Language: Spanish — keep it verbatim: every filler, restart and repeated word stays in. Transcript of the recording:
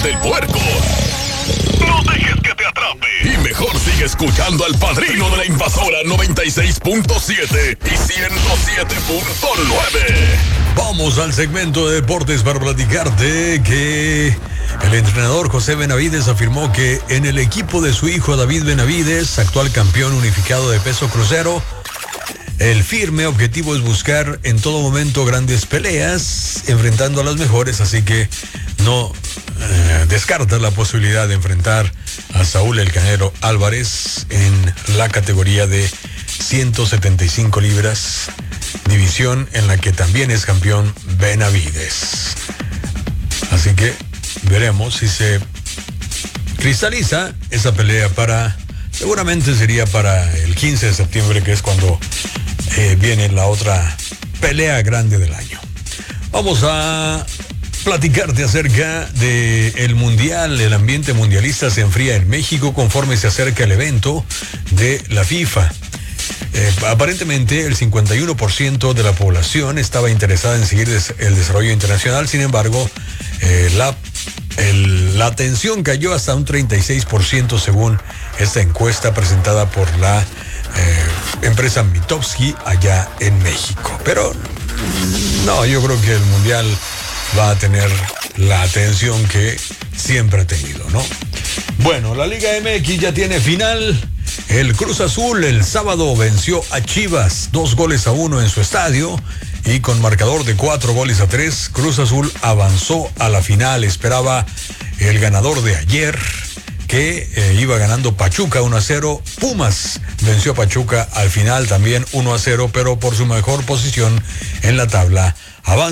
del puerco. No dejes que te atrape. Y mejor sigue escuchando al Padrino de la Invasora noventa y seis punto siete y ciento siete punto nueve. Vamos al segmento de deportes para platicarte que el entrenador José Benavides afirmó que en el equipo de su hijo David Benavides, actual campeón unificado de peso crucero, el firme objetivo es buscar en todo momento grandes peleas, enfrentando a las mejores, así que no eh, descarta la posibilidad de enfrentar a Saúl El Canelo Álvarez en la categoría de ciento setenta y cinco libras, división en la que también es campeón Benavides. Así que veremos si se cristaliza esa pelea para, seguramente sería para el quince de septiembre, que es cuando eh, viene la otra pelea grande del año. Vamos a platicarte acerca del mundial. El ambiente mundialista se enfría en México conforme se acerca el evento de la FIFA. Eh, aparentemente el cincuenta y uno por ciento de la población estaba interesada en seguir des- el desarrollo internacional. Sin embargo, eh, la, el, la atención cayó hasta un treinta y seis por ciento según esta encuesta presentada por la eh, empresa Mitofsky allá en México. Pero no, yo creo que el mundial va a tener la atención que siempre ha tenido, ¿no? Bueno, la Liga M X ya tiene final. El Cruz Azul el sábado venció a Chivas dos goles a uno en su estadio y con marcador de cuatro goles a tres, Cruz Azul avanzó a la final. Esperaba el ganador de ayer, que eh, iba ganando Pachuca uno a cero. Pumas venció a Pachuca al final también uno a cero, pero por su mejor posición en la tabla avanza.